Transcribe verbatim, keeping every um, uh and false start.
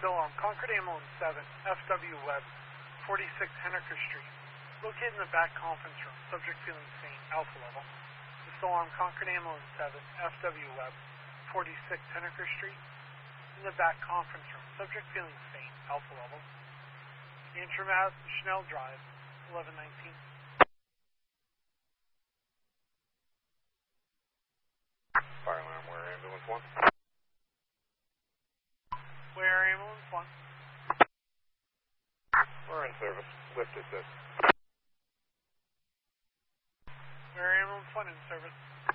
Still on Concord Ambulance seven, F W Web, forty-six Henniker Street. Located in the back conference room. Subject feeling faint, alpha level. Still on Concord Ambulance seven, F W Web, forty-six Henniker Street. In the back conference room. Subject feeling faint, alpha level. Intermat, Schnell Drive, eleven nineteen. Fire alarm, where ambulance one? Where ambulance one? We're in service. Lift assist. Where ambulance one in service?